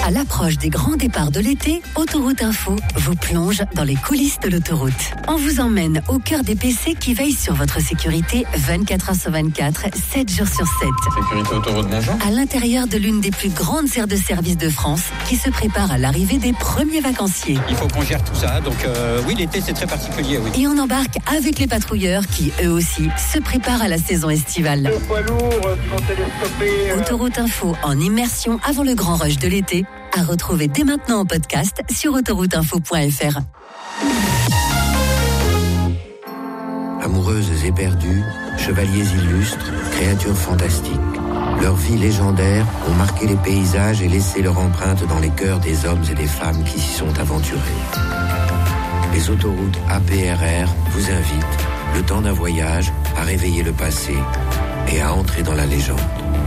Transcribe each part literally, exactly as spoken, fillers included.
À l'approche des grands départs de l'été, Autoroute Info vous plonge dans les coulisses de l'autoroute. On vous emmène au cœur des P C qui veillent sur votre sécurité vingt-quatre heures sur vingt-quatre, sept jours sur sept. Sécurité autoroute, bonjour. À l'intérieur de l'une des plus grandes aires de service de France qui se prépare à l'arrivée des premiers vacanciers. Il faut qu'on gère tout ça, donc euh, oui, l'été c'est très particulier, oui. Et on embarque avec les patrouilleurs qui, eux aussi, se préparent à la saison estivale. Le poids lourd qui vont télescoper. Euh... Autoroute Info en immersion avant le grand rush de l'été, à retrouver dès maintenant en podcast sur autoroute info point f r. Amoureuses éperdues, chevaliers illustres, créatures fantastiques. Leurs vies légendaires ont marqué les paysages et laissé leur empreinte dans les cœurs des hommes et des femmes qui s'y sont aventurés. Les autoroutes A P R R vous invitent, le temps d'un voyage, à réveiller le passé et à entrer dans la légende.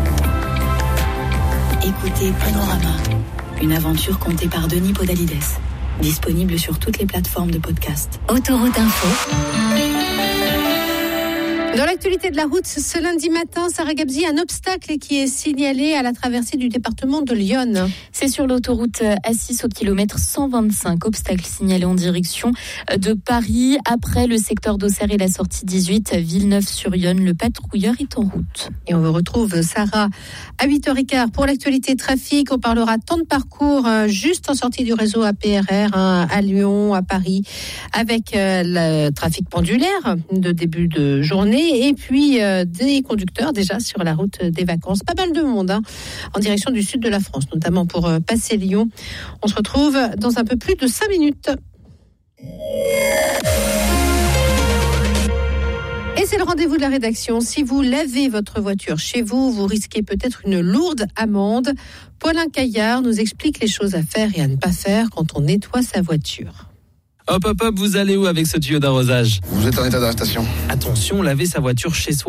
Écoutez Panorama, une aventure contée par Denis Podalides. Disponible sur toutes les plateformes de podcast. Autoroute Info. Dans l'actualité de la route, ce lundi matin, Sarah Gabzi, un obstacle qui est signalé à la traversée du département de l'Yonne. C'est sur l'autoroute A six au kilomètre cent vingt-cinq. Obstacle signalé en direction de Paris. Après le secteur d'Auxerre et la sortie dix-huit, Villeneuve-sur-Yonne, le patrouilleur est en route. Et on vous retrouve Sarah à huit heures quinze pour l'actualité trafic. On parlera temps de parcours juste en sortie du réseau A P R R hein, à Lyon, à Paris, avec euh, le trafic pendulaire de début de journée. Et puis euh, des conducteurs déjà sur la route des vacances. Pas mal de monde hein, en direction du sud de la France, notamment pour euh, passer Lyon. On se retrouve dans un peu plus de cinq minutes. Et c'est le rendez-vous de la rédaction. Si vous lavez votre voiture chez vous, vous risquez peut-être une lourde amende. Paulin Caillard nous explique les choses à faire et à ne pas faire quand on nettoie sa voiture. Hop hop hop, vous allez où avec ce tuyau d'arrosage ? Vous êtes en état d'arrestation. Attention, laver sa voiture chez soi